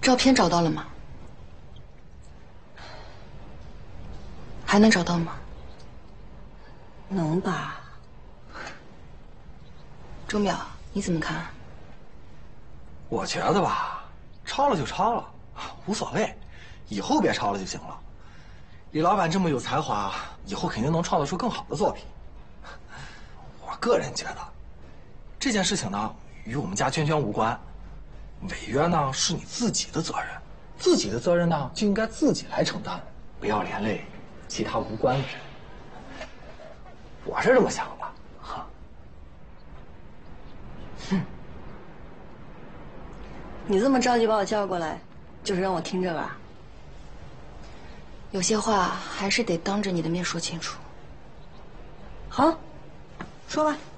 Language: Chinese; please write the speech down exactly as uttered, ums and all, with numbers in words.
照片找到了吗？还能找到吗？ 能吧。 钟表，你怎么看？ 我觉得吧，抄了就抄了，无所谓，以后别抄了就行了。李老板这么有才华，以后肯定能创造出更好的作品。我个人觉得，这件事情呢，与我们家娟娟无关。违约呢是你自己的责任，自己的责任呢就应该自己来承担，不要连累其他无关的人。我是这么想的，哈。 哼，你这么着急把我叫过来，就是让我听这个啊？ 有些话还是得当着你的面说清楚。 好，说吧。